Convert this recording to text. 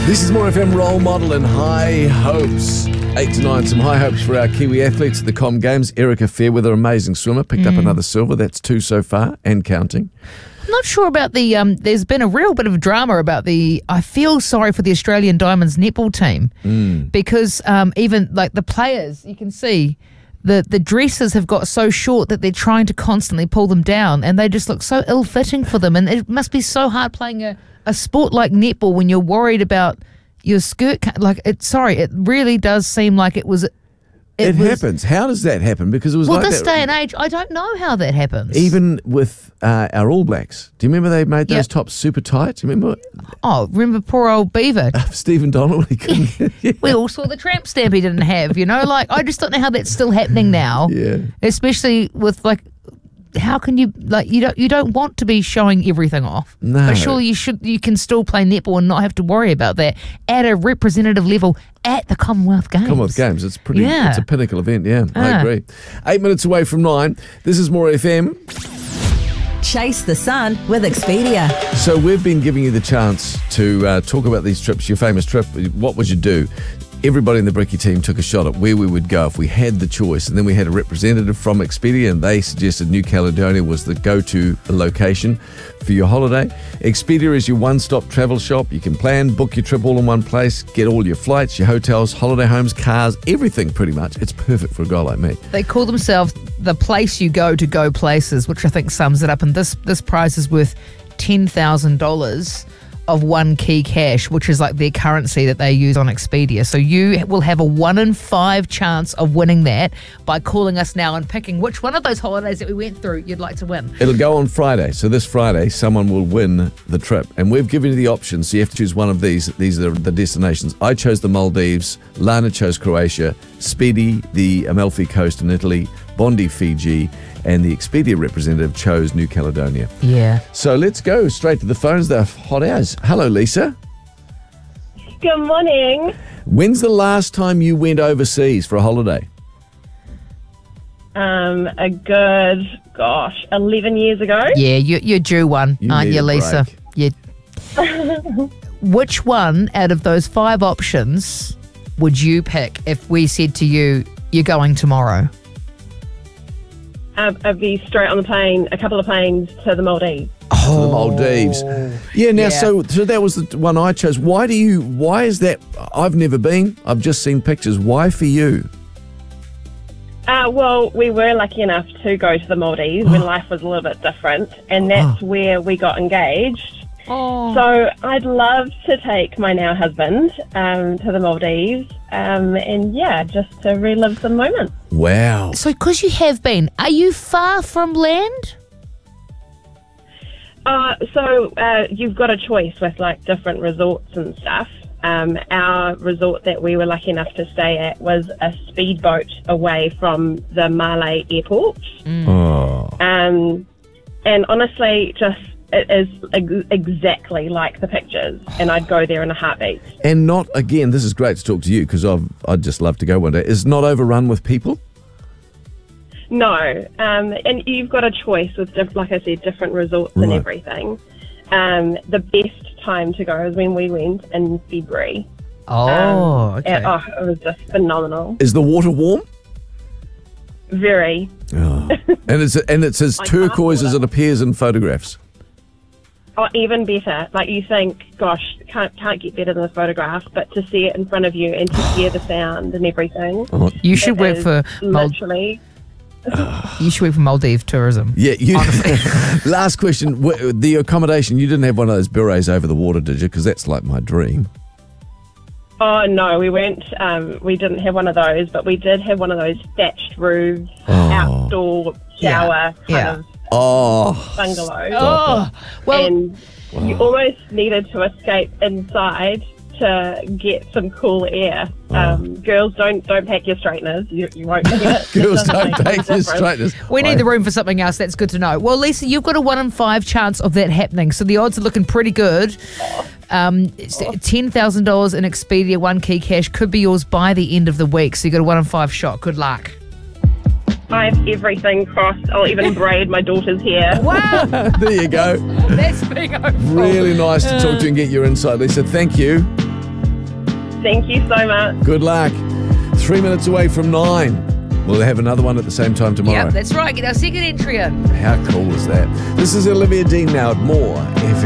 This is More FM Role Model and High Hopes. 8 to 9, some high hopes for our Kiwi athletes at the Com Games. Erica Fairweather, amazing swimmer, picked up another silver. That's 2 so far and counting. I'm not sure about the, there's been a real bit of drama about I feel sorry for the Australian Diamonds netball team because even like the players, you can see the dresses have got so short that they're trying to constantly pull them down and they just look so ill-fitting for them. And it must be so hard playing a sport like netball when you're worried about your skirt. It really does seem like it was... It happens. How does that happen? Because it was this day and age, I don't know how that happens. Even with our All Blacks. Do you remember they made those tops super tight? Do you remember? Oh, remember poor old Beaver? Stephen Donald, he couldn't. We all saw the tramp stamp he didn't have, I just don't know how that's still happening now. Yeah. Especially with how can you you don't want to be showing everything off. No. But surely you can still play netball and not have to worry about that at a representative level at the Commonwealth Games. Commonwealth Games, it's it's a pinnacle event, I agree. 8 minutes away from 9. This is More FM. Chase the sun with Expedia. So we've been giving you the chance to talk about these trips, your famous trip. What would you do? Everybody in the Bricky team took a shot at where we would go if we had the choice. And then we had a representative from Expedia and they suggested New Caledonia was the go-to location for your holiday. Expedia is your one-stop travel shop. You can plan, book your trip all in one place, get all your flights, your hotels, holiday homes, cars, everything pretty much. It's perfect for a guy like me. They call themselves the place you go to go places, which I think sums it up. And this prize is worth $10,000 of One Key Cash, which is like their currency that they use on Expedia. So you will have a 1 in 5 chance of winning that by calling us now and picking which one of those holidays that we went through you'd like to win. It'll go on Friday. So this Friday, someone will win the trip. And we've given you the options. So you have to choose one of these. These are the destinations. I chose the Maldives. Lana chose Croatia. Speedy, the Amalfi Coast in Italy. Bondi, Fiji. And the Expedia representative chose New Caledonia. Yeah. So let's go straight to the phones. They're hot as. Hello, Lisa. Good morning. When's the last time you went overseas for a holiday? A good, 11 years ago. Yeah, you're due one, aren't need you, a Lisa? break. Which one out of those 5 options would you pick if we said to you, you're going tomorrow? I'd be straight on the plane, a couple of planes to the Maldives. To the Maldives. Yeah, now, so that was the one I chose. Why is that? I've never been. I've just seen pictures. Why for you? Well, we were lucky enough to go to the Maldives when life was a little bit different, and that's where we got engaged. Oh. So I'd love to take my now husband to the Maldives and just to relive some moments. Wow. So because you have been, are you far from land? So you've got a choice with different resorts and stuff. Our resort that we were lucky enough to stay at was a speedboat away from the Malé airport. Oh. And honestly, it is exactly like the pictures, and I'd go there in a heartbeat. And not, again, this is great to talk to you because I'd just love to go one day. It's not overrun with people? No. And you've got a choice with, like I said, different resorts and everything. The best time to go is when we went in February. Oh, okay. It was just phenomenal. Is the water warm? Very. Oh. And it's as turquoise as it appears in photographs. Oh, even better. You think, gosh, can't get better than the photograph, but to see it in front of you and to hear the sound and everything. Oh. You should work for literally. You should work for Maldives Tourism. Yeah. Last question. The accommodation, you didn't have one of those berets over the water, did you? Because that's like my dream. Oh, no, we weren't. We didn't have one of those, but we did have one of those thatched roofs, outdoor shower kind of bungalow. Oh, well, and you almost needed to escape inside to get some cool air. Girls, don't pack your straighteners. You won't get it. Girls, don't pack your straighteners. We need the room for something else. That's good to know. Well, Lisa, you've got a 1 in 5 chance of that happening, so the odds are looking pretty good. It's $10,000 in Expedia One Key Cash could be yours by the end of the week, so you've got a 1 in 5 shot. Good luck. I have everything crossed. I'll even braid my daughter's hair. Wow. There you go. That's being hopeful. Really nice to talk to you and get your insight, Lisa. Thank you. Thank you so much. Good luck. 3 minutes away from 9. We'll have another one at the same time tomorrow. Yep, that's right. Get our second entry in. How cool is that? This is Olivia Dean now at More FM.